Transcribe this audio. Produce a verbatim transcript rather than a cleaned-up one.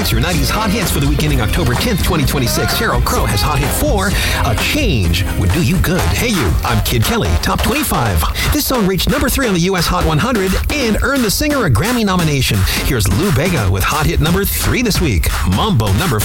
It's your nineties hot hits for the week ending October tenth, twenty twenty-six. Sheryl Crow has hot hit four. A Change Would Do You Good. Hey you, I'm Kid Kelly, top twenty-five. This song reached number three on the U S Hot one hundred and earned the singer a Grammy nomination. Here's Lou Bega with hot hit number three this week. Mambo number